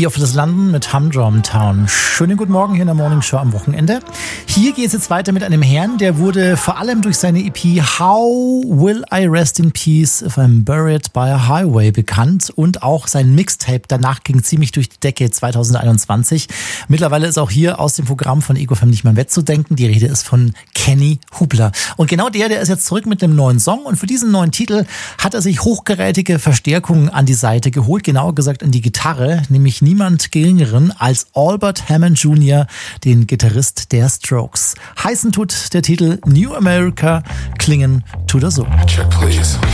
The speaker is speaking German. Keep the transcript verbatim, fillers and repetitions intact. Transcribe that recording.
Theophilus London mit Humdrum Town. Schönen guten Morgen hier in der Morning Show am Wochenende. Hier geht es jetzt weiter mit einem Herrn, der wurde vor allem durch seine E P How Will I Rest in Peace If I'm Buried by a Highway bekannt und auch sein Mixtape danach ging ziemlich durch die Decke zwanzig einundzwanzig. Mittlerweile ist auch hier aus dem Programm von Ego Fam nicht mehr wegzudenken. Die Rede ist von Kenny Hubler. Und genau der, der ist jetzt zurück mit einem neuen Song und für diesen neuen Titel hat er sich hochgerätige Verstärkungen an die Seite geholt, genauer gesagt an die Gitarre, nämlich niemand geringeren als Albert Hammond Junior, den Gitarrist der Strokes. Heißen tut der Titel New America, klingen tut er so. Check, please.